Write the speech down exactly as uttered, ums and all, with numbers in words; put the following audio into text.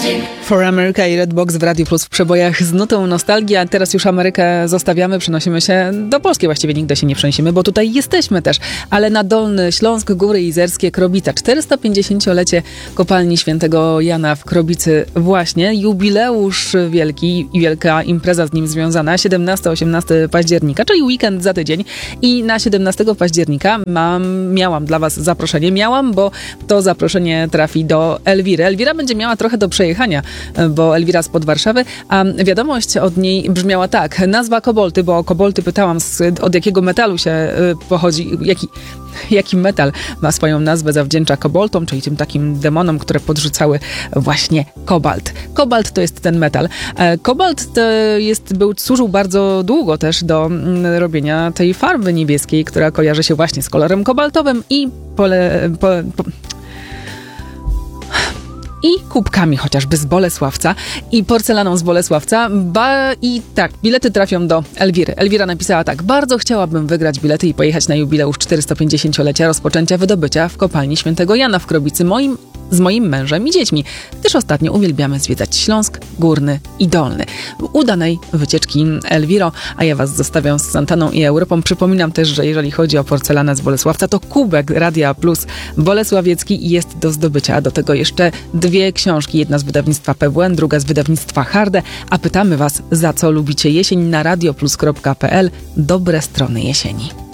For America i Redbox w Radiu Plus w przebojach z nutą nostalgii, a teraz już Amerykę zostawiamy, przenosimy się do Polski, właściwie nigdy się nie przenosimy, bo tutaj jesteśmy też, ale na Dolny Śląsk, Góry Izerskie, Krobica, czterystopięćdziesięciolecie kopalni Świętego Jana w Krobicy właśnie, jubileusz wielki i wielka impreza z nim związana, siedemnastego osiemnastego października, czyli weekend za tydzień i na siedemnastego października mam, miałam dla was zaproszenie, miałam, bo to zaproszenie trafi do Elwiry. Elwira będzie miała trochę do przejechania, bo Elwira spod Warszawy, a wiadomość od niej brzmiała tak. Nazwa Kobolty, bo o Kobolty pytałam, z, od jakiego metalu się pochodzi, jaki, jaki metal ma swoją nazwę, zawdzięcza koboltom, czyli tym takim demonom, które podrzucały właśnie kobalt. Kobalt to jest ten metal. Kobalt to jest, był, służył bardzo długo też do robienia tej farby niebieskiej, która kojarzy się właśnie z kolorem kobaltowym i pole, po, po, i kubkami chociażby z Bolesławca i porcelaną z Bolesławca. Ba I tak, bilety trafią do Elwiry. Elwira napisała tak. Bardzo chciałabym wygrać bilety i pojechać na jubileusz czterystopięćdziesięciolecia rozpoczęcia wydobycia w kopalni Świętego Jana w Krobicy moim, z moim mężem i dziećmi, gdyż ostatnio uwielbiamy zwiedzać Śląsk, Górny i Dolny. Udanej wycieczki, Elwiro, a ja was zostawiam z Santaną i Europą. Przypominam też, że jeżeli chodzi o porcelanę z Bolesławca, to kubek Radia Plus bolesławiecki jest do zdobycia, a do tego jeszcze dwie książki, jedna z wydawnictwa P W N, druga z wydawnictwa Harde, a pytamy was, za co lubicie jesień na radioplus kropka p l. Dobre strony jesieni.